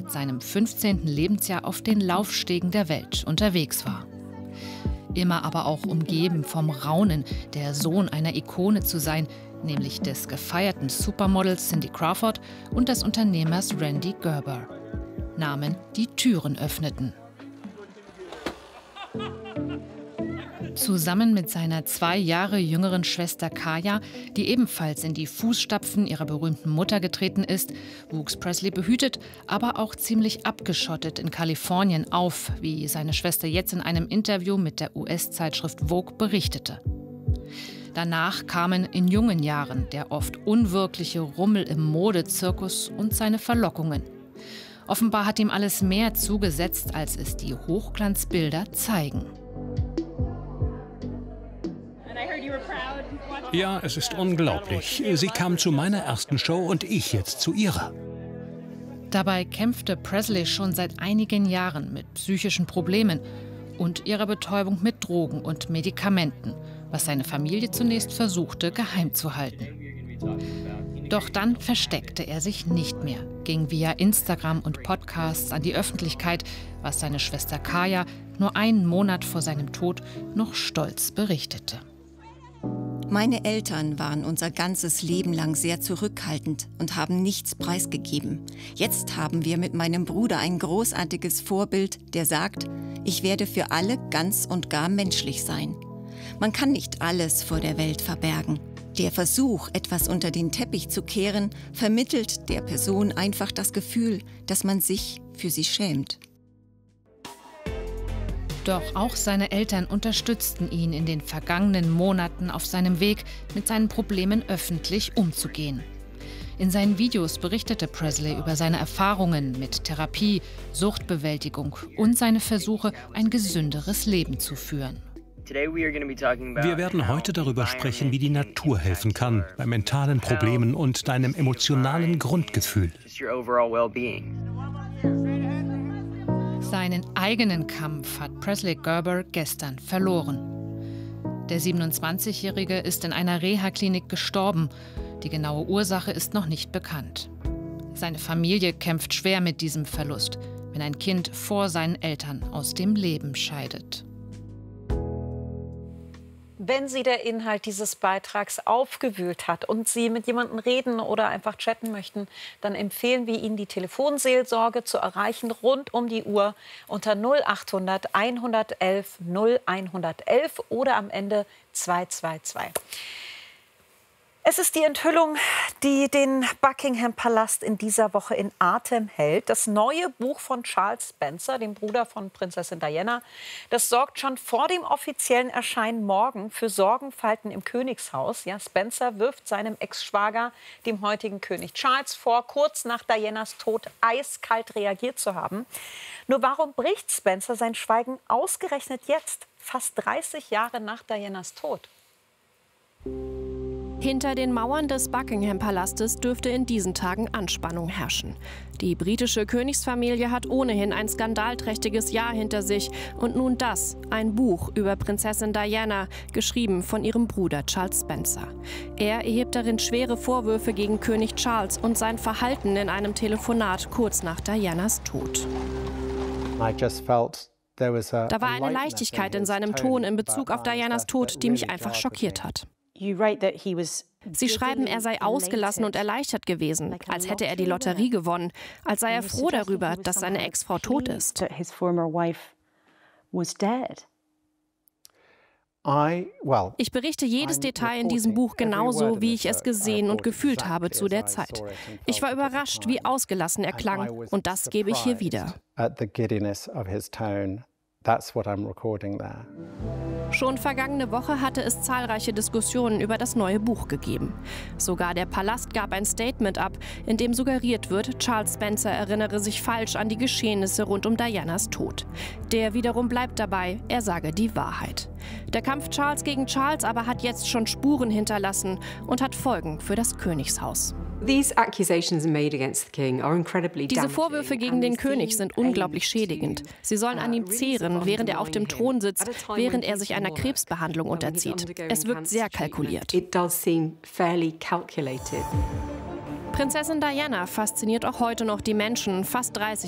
seit seinem 15. Lebensjahr auf den Laufstegen der Welt unterwegs war. Immer aber auch umgeben vom Raunen, der Sohn einer Ikone zu sein, nämlich des gefeierten Supermodels Cindy Crawford und des Unternehmers Randy Gerber. Namen, die Türen öffneten. Zusammen mit seiner 2 Jahre jüngeren Schwester Kaya, die ebenfalls in die Fußstapfen ihrer berühmten Mutter getreten ist, wuchs Presley behütet, aber auch ziemlich abgeschottet in Kalifornien auf, wie seine Schwester jetzt in einem Interview mit der US-Zeitschrift Vogue berichtete. Danach kamen in jungen Jahren der oft unwirkliche Rummel im Modezirkus und seine Verlockungen. Offenbar hat ihm alles mehr zugesetzt, als es die Hochglanzbilder zeigen. Ja, es ist unglaublich. Sie kam zu meiner ersten Show und ich jetzt zu ihrer. Dabei kämpfte Presley schon seit einigen Jahren mit psychischen Problemen und ihrer Betäubung mit Drogen und Medikamenten, was seine Familie zunächst versuchte, geheim zu halten. Doch dann versteckte er sich nicht mehr, ging via Instagram und Podcasts an die Öffentlichkeit, was seine Schwester Kaya nur einen Monat vor seinem Tod noch stolz berichtete. Meine Eltern waren unser ganzes Leben lang sehr zurückhaltend und haben nichts preisgegeben. Jetzt haben wir mit meinem Bruder ein großartiges Vorbild, der sagt, ich werde für alle ganz und gar menschlich sein. Man kann nicht alles vor der Welt verbergen. Der Versuch, etwas unter den Teppich zu kehren, vermittelt der Person einfach das Gefühl, dass man sich für sie schämt. Doch auch seine Eltern unterstützten ihn in den vergangenen Monaten auf seinem Weg, mit seinen Problemen öffentlich umzugehen. In seinen Videos berichtete Presley über seine Erfahrungen mit Therapie, Suchtbewältigung und seine Versuche, ein gesünderes Leben zu führen. Wir werden heute darüber sprechen, wie die Natur helfen kann, bei mentalen Problemen und deinem emotionalen Grundgefühl. Seinen eigenen Kampf hat Presley Gerber gestern verloren. Der 27-Jährige ist in einer Reha-Klinik gestorben. Die genaue Ursache ist noch nicht bekannt. Seine Familie kämpft schwer mit diesem Verlust, wenn ein Kind vor seinen Eltern aus dem Leben scheidet. Wenn Sie der Inhalt dieses Beitrags aufgewühlt hat und Sie mit jemandem reden oder einfach chatten möchten, dann empfehlen wir Ihnen, die Telefonseelsorge zu erreichen, rund um die Uhr unter 0800 111 0111 oder am Ende 222. Es ist die Enthüllung, die den Buckingham-Palast in dieser Woche in Atem hält. Das neue Buch von Charles Spencer, dem Bruder von Prinzessin Diana, das sorgt schon vor dem offiziellen Erscheinen morgen für Sorgenfalten im Königshaus. Ja, Spencer wirft seinem Ex-Schwager, dem heutigen König Charles, vor, kurz nach Dianas Tod eiskalt reagiert zu haben. Nur warum bricht Spencer sein Schweigen ausgerechnet jetzt, fast 30 Jahre nach Dianas Tod? Hinter den Mauern des Buckingham-Palastes dürfte in diesen Tagen Anspannung herrschen. Die britische Königsfamilie hat ohnehin ein skandalträchtiges Jahr hinter sich. Und nun das, ein Buch über Prinzessin Diana, geschrieben von ihrem Bruder Charles Spencer. Er erhebt darin schwere Vorwürfe gegen König Charles und sein Verhalten in einem Telefonat kurz nach Dianas Tod. Da war eine Leichtigkeit in seinem Ton in Bezug auf Dianas Tod, die mich einfach schockiert hat. Sie schreiben, er sei ausgelassen und erleichtert gewesen, als hätte er die Lotterie gewonnen, als sei er froh darüber, dass seine Ex-Frau tot ist. Ich berichte jedes Detail in diesem Buch genauso, wie ich es gesehen und gefühlt habe zu der Zeit. Ich war überrascht, wie ausgelassen er klang, und das gebe ich hier wieder. Schon vergangene Woche hatte es zahlreiche Diskussionen über das neue Buch gegeben. Sogar der Palast gab ein Statement ab, in dem suggeriert wird, Charles Spencer erinnere sich falsch an die Geschehnisse rund um Dianas Tod. Der wiederum bleibt dabei, er sage die Wahrheit. Der Kampf Charles gegen Charles aber hat jetzt schon Spuren hinterlassen und hat Folgen für das Königshaus. Diese Vorwürfe gegen den König sind unglaublich schädigend. Sie sollen an ihm zehren, während er auf dem Thron sitzt, während er sich einer Krebsbehandlung unterzieht. Es wirkt sehr kalkuliert. Prinzessin Diana fasziniert auch heute noch die Menschen, fast 30